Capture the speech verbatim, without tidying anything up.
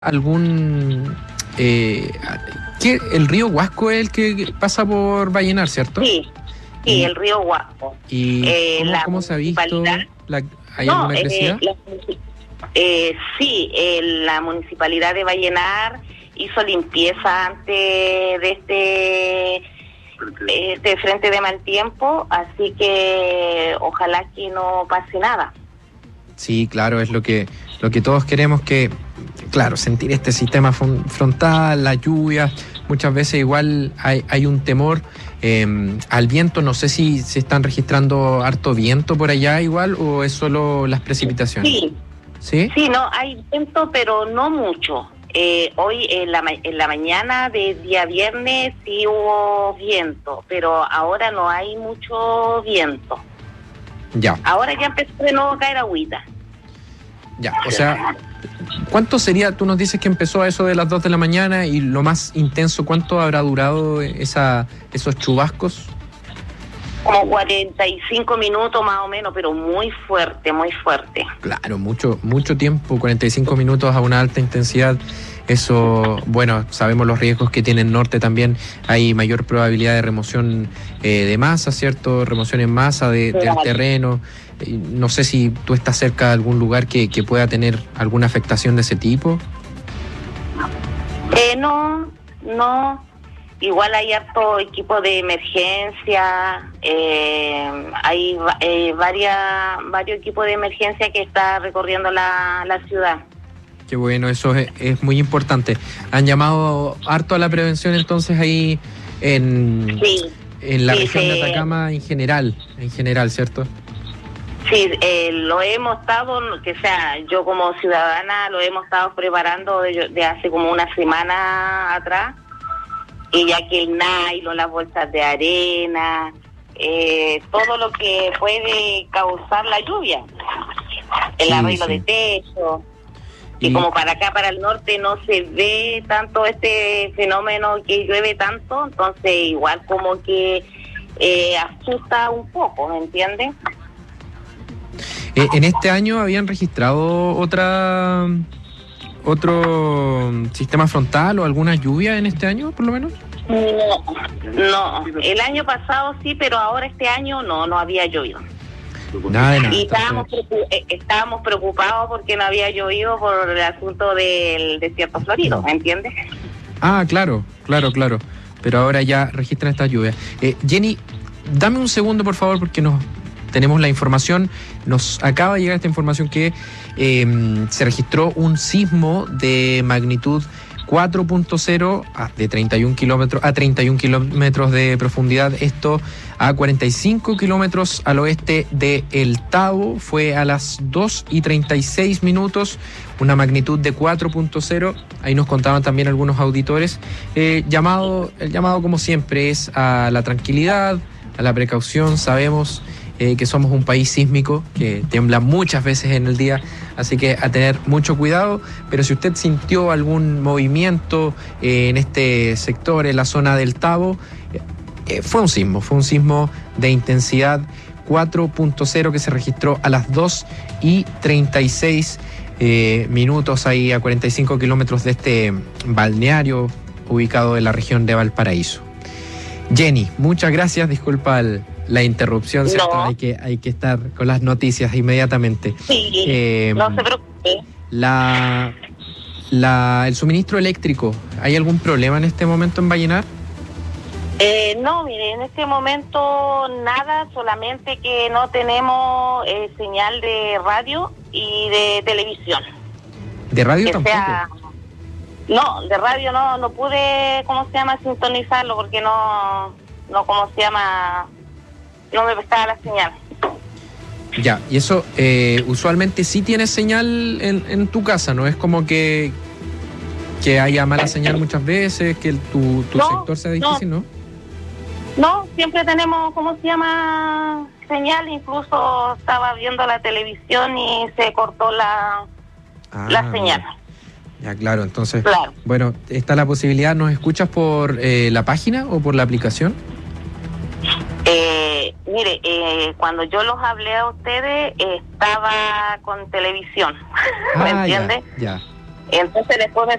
algún... Eh, ¿qué? El río Huasco es el que pasa por Vallenar, ¿cierto? Sí, sí, y, el río Huasco. ¿Y eh, cómo, la cómo se ha visto? La, ¿Hay no, alguna crecida? Eh, la, eh, sí, eh, la municipalidad de Vallenar hizo limpieza antes de este, este frente de mal tiempo, así que ojalá que no pase nada. Sí, claro, es lo que, lo que todos queremos, que, claro, sentir este sistema frontal, la lluvia. Muchas veces igual hay, hay un temor eh, al viento. No sé si se están registrando harto viento por allá igual, o es solo las precipitaciones. Sí, sí, sí, no, hay viento, pero no mucho. Eh, hoy en la, en la mañana del día viernes sí hubo viento, pero ahora no hay mucho viento. Ya. Ahora ya empezó de nuevo a caer agüita. Ya, o sea, ¿cuánto sería? Tú nos dices que empezó a eso de las dos de la mañana, y lo más intenso, ¿cuánto habrá durado esa, esos chubascos? Como cuarenta y cinco minutos más o menos, pero muy fuerte, muy fuerte. Claro, mucho, mucho tiempo, cuarenta y cinco minutos a una alta intensidad. Eso, bueno, sabemos los riesgos que tiene el norte también. Hay mayor probabilidad de remoción eh, de masa, ¿cierto? Remoción en masa de, del terreno. No sé si tú estás cerca de algún lugar que, que pueda tener alguna afectación de ese tipo. Eh, no, no. Igual hay harto equipo de emergencia, eh, hay eh, varias, varios equipos de emergencia que está recorriendo la, la ciudad. Qué bueno, eso es, es muy importante. Han llamado harto a la prevención entonces ahí en, sí, en la sí, región sí. de Atacama en general, en general, ¿cierto? Sí, eh, lo hemos estado, que sea, yo como ciudadana lo hemos estado preparando de, de hace como una semana atrás. Y ya que el nylon, las bolsas de arena, eh, todo lo que puede causar la lluvia, el sí, arreglo sí. de techo, y, y como para acá, para el norte, no se ve tanto este fenómeno que llueve tanto, entonces igual como que eh, asusta un poco, ¿me entiendes? Eh, en este año habían registrado otra... ¿Otro sistema frontal o alguna lluvia en este año, por lo menos? No, no. El año pasado sí, pero ahora este año no, no había llovido. Nada de nada. Y estábamos, preocup- estábamos preocupados porque no había llovido por el asunto del desierto florido, ¿me entiendes? Ah, claro, claro, claro. Pero ahora ya registran esta lluvia. Eh, Jenny, dame un segundo, por favor, porque nos... tenemos la información, nos acaba de llegar esta información que eh, se registró un sismo de magnitud cuatro punto cero de treinta y un kilómetros a treinta y un kilómetros de profundidad, esto a cuarenta y cinco kilómetros al oeste de El Tabo. Fue a las dos y treinta y seis minutos, una magnitud de cuatro punto cero. Ahí nos contaban también algunos auditores. Eh, llamado, el llamado, como siempre, es a la tranquilidad, a la precaución. Sabemos Eh, que somos un país sísmico, que tiembla muchas veces en el día, así que a tener mucho cuidado. Pero si usted sintió algún movimiento eh, en este sector, en la zona del Tabo, eh, fue un sismo, fue un sismo de intensidad cuatro punto cero que se registró a las dos y treinta y seis eh, minutos, ahí a cuarenta y cinco kilómetros de este balneario ubicado en la región de Valparaíso. Jenny, muchas gracias, disculpa el la interrupción, ¿cierto? No. Hay que, hay que estar con las noticias inmediatamente. Sí, eh, no se preocupe. La, la, el suministro eléctrico, ¿hay algún problema en este momento en Vallenar? Eh, no, mire, en este momento nada, solamente que no tenemos eh, señal de radio y de televisión. ¿De radio que tampoco? Sea, no, de radio no, no pude, ¿cómo se llama?, sintonizarlo, porque no, no, ¿cómo se llama?, no me prestaba la señal. Ya, y eso eh, usualmente sí tienes señal en, en tu casa, ¿no? Es como que, que haya mala señal muchas veces, que el, tu, tu no, sector sea difícil, ¿no? No, siempre tenemos, ¿cómo se llama?, señal. Incluso estaba viendo la televisión y se cortó la, ah, la señal. Ya, claro, entonces, claro. Bueno, está la posibilidad. ¿Nos escuchas por eh, la página o por la aplicación? Eh, mire, eh, cuando yo los hablé a ustedes, eh, estaba con televisión, ¿me ah, entiende? Ya, ya. Entonces después me